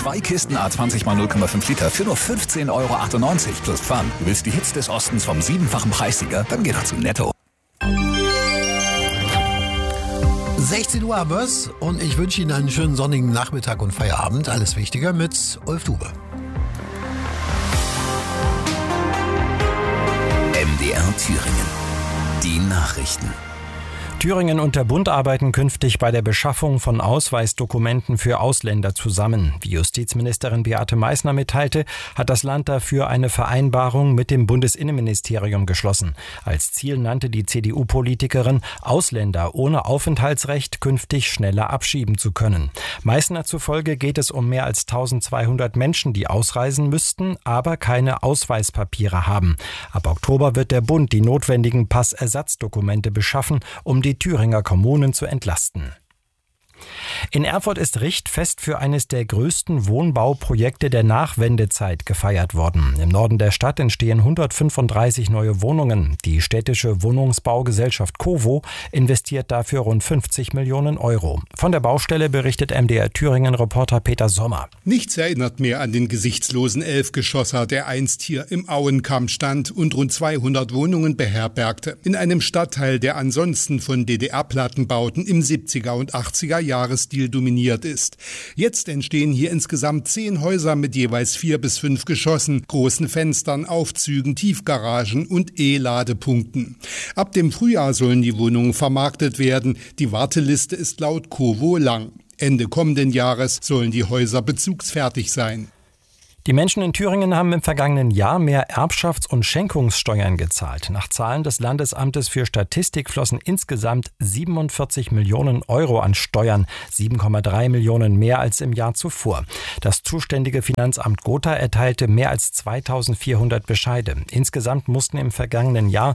2 Kisten A20 mal 0,5 Liter für nur 15,98 € plus Pfand. Du willst die Hits des Ostens vom 7-fachen Preissieger? Dann geh doch zu Netto. 16 Uhr haben wir's und ich wünsche Ihnen einen schönen sonnigen Nachmittag und Feierabend. Alles Wichtige mit Ulf Dube. MDR Thüringen. Die Nachrichten. Thüringen und der Bund arbeiten künftig bei der Beschaffung von Ausweisdokumenten für Ausländer zusammen. Wie Justizministerin Beate Meißner mitteilte, hat das Land dafür eine Vereinbarung mit dem Bundesinnenministerium geschlossen. Als Ziel nannte die CDU-Politikerin, Ausländer ohne Aufenthaltsrecht künftig schneller abschieben zu können. Meißner zufolge geht es um mehr als 1200 Menschen, die ausreisen müssten, aber keine Ausweispapiere haben. Ab Oktober wird der Bund die notwendigen Passersatzdokumente beschaffen, um die Thüringer Kommunen zu entlasten. In Erfurt ist Richtfest für eines der größten Wohnbauprojekte der Nachwendezeit gefeiert worden. Im Norden der Stadt entstehen 135 neue Wohnungen. Die städtische Wohnungsbaugesellschaft COWO investiert dafür rund 50 Millionen €. Von der Baustelle berichtet MDR Thüringen-Reporter Peter Sommer. Nichts erinnert mehr an den gesichtslosen Elfgeschosser, der einst hier im Auenkamm stand und rund 200 Wohnungen beherbergte. In einem Stadtteil, der ansonsten von DDR-Plattenbauten im 70er und 80er Jahresstil dominiert ist. Jetzt entstehen hier insgesamt 10 Häuser mit jeweils 4 bis 5 Geschossen, großen Fenstern, Aufzügen, Tiefgaragen und E-Ladepunkten. Ab dem Frühjahr sollen die Wohnungen vermarktet werden. Die Warteliste ist laut COWO lang. Ende kommenden Jahres sollen die Häuser bezugsfertig sein. Die Menschen in Thüringen haben im vergangenen Jahr mehr Erbschafts- und Schenkungssteuern gezahlt. Nach Zahlen des Landesamtes für Statistik flossen insgesamt 47 Millionen € an Steuern, 7,3 Millionen mehr als im Jahr zuvor. Das zuständige Finanzamt Gotha erteilte mehr als 2400 Bescheide. Insgesamt mussten im vergangenen Jahr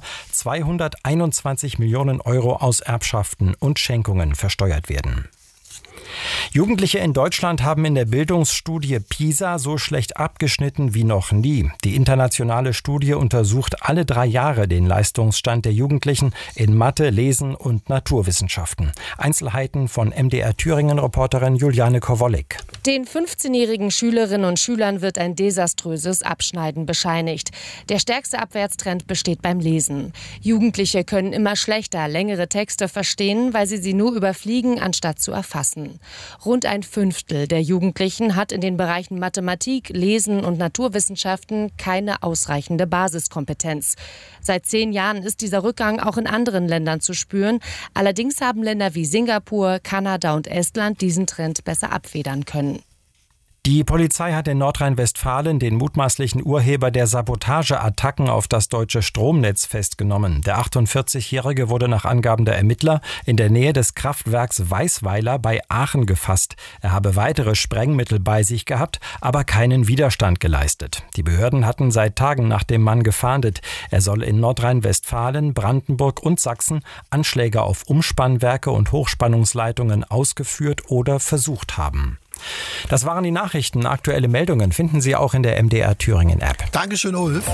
221 Millionen € aus Erbschaften und Schenkungen versteuert werden. Jugendliche in Deutschland haben in der Bildungsstudie PISA so schlecht abgeschnitten wie noch nie. Die internationale Studie untersucht alle 3 Jahre den Leistungsstand der Jugendlichen in Mathe, Lesen und Naturwissenschaften. Einzelheiten von MDR Thüringen-Reporterin Juliane Kowolek. Den 15-jährigen Schülerinnen und Schülern wird ein desaströses Abschneiden bescheinigt. Der stärkste Abwärtstrend besteht beim Lesen. Jugendliche können immer schlechter längere Texte verstehen, weil sie nur überfliegen, anstatt zu erfassen. Rund ein Fünftel der Jugendlichen hat in den Bereichen Mathematik, Lesen und Naturwissenschaften keine ausreichende Basiskompetenz. Seit 10 Jahren ist dieser Rückgang auch in anderen Ländern zu spüren. Allerdings haben Länder wie Singapur, Kanada und Estland diesen Trend besser abfedern können. Die Polizei hat in Nordrhein-Westfalen den mutmaßlichen Urheber der Sabotageattacken auf das deutsche Stromnetz festgenommen. Der 48-Jährige wurde nach Angaben der Ermittler in der Nähe des Kraftwerks Weißweiler bei Aachen gefasst. Er habe weitere Sprengmittel bei sich gehabt, aber keinen Widerstand geleistet. Die Behörden hatten seit Tagen nach dem Mann gefahndet. Er soll in Nordrhein-Westfalen, Brandenburg und Sachsen Anschläge auf Umspannwerke und Hochspannungsleitungen ausgeführt oder versucht haben. Das waren die Nachrichten. Aktuelle Meldungen finden Sie auch in der MDR Thüringen App. Dankeschön, Ulf.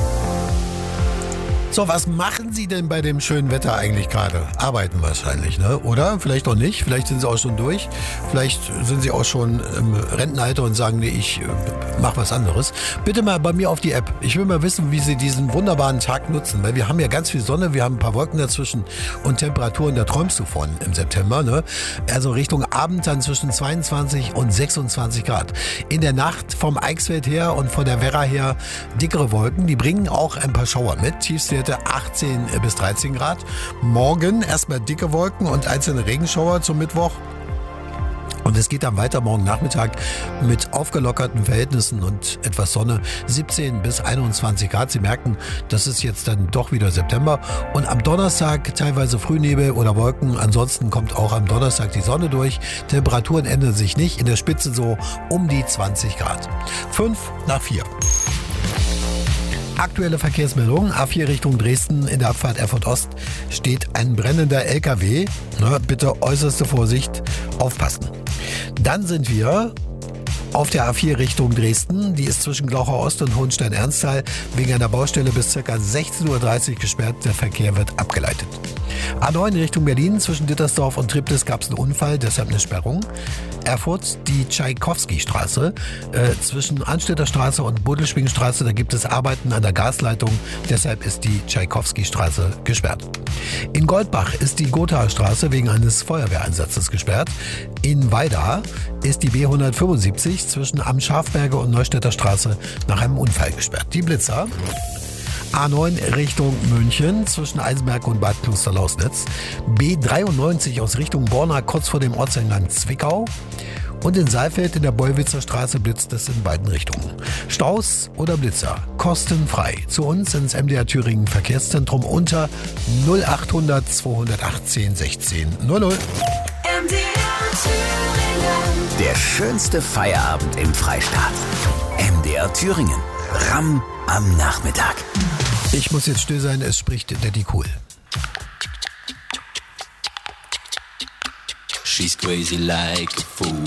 So, was machen Sie denn bei dem schönen Wetter eigentlich gerade? Arbeiten wahrscheinlich, ne? Oder? Vielleicht auch nicht. Vielleicht sind Sie auch schon durch. Vielleicht sind Sie auch schon im Rentenalter und sagen, nee, ich mach was anderes. Bitte mal bei mir auf die App. Ich will mal wissen, wie Sie diesen wunderbaren Tag nutzen. Weil wir haben ja ganz viel Sonne, wir haben ein paar Wolken dazwischen und Temperaturen, da träumst du von im September, ne? Also Richtung Abend dann zwischen 22 und 26 Grad. In der Nacht vom Eichsfeld her und von der Werra her dickere Wolken. Die bringen auch ein paar Schauer mit. Tiefstwerte 18 bis 13 Grad. Morgen erstmal dicke Wolken und einzelne Regenschauer zum Mittwoch. Und es geht dann weiter morgen Nachmittag mit aufgelockerten Verhältnissen und etwas Sonne, 17 bis 21 Grad. Sie merken, das ist jetzt dann doch wieder September. Und am Donnerstag teilweise Frühnebel oder Wolken. Ansonsten kommt auch am Donnerstag die Sonne durch. Temperaturen ändern sich nicht. In der Spitze so um die 20 Grad. 5 nach 4. Aktuelle Verkehrsmeldung, A4 Richtung Dresden, in der Abfahrt Erfurt Ost steht ein brennender LKW. Bitte äußerste Vorsicht, aufpassen. Dann sind wir auf der A4 Richtung Dresden. Die ist zwischen Glauchau Ost und Hohenstein-Ernsthal wegen einer Baustelle bis ca. 16:30 Uhr gesperrt. Der Verkehr wird abgeleitet. A9 Richtung Berlin, zwischen Dittersdorf und Triptis gab es einen Unfall, deshalb eine Sperrung. Erfurt, die Tschaikowski-Straße, zwischen Arnstädter Straße und Bodelschwingstraße, da gibt es Arbeiten an der Gasleitung, deshalb ist die Tschaikowski-Straße gesperrt. In Goldbach ist die Gothaer Straße wegen eines Feuerwehreinsatzes gesperrt. In Weida ist die B175 zwischen Am Schafberge und Neustädter Straße nach einem Unfall gesperrt. Die Blitzer. A9 Richtung München zwischen Eisenberg und Bad Klosterlausnitz. B93 aus Richtung Borna kurz vor dem Ortseingang Zwickau. Und in Saalfeld in der Bollwitzer Straße blitzt es in beiden Richtungen. Staus oder Blitzer, kostenfrei. Zu uns ins MDR Thüringen Verkehrszentrum unter 0800 218 16 00. Der schönste Feierabend im Freistaat. MDR Thüringen. Ramm am Nachmittag. Ich muss jetzt still sein, es spricht Daddy Cool. She's crazy like a fool.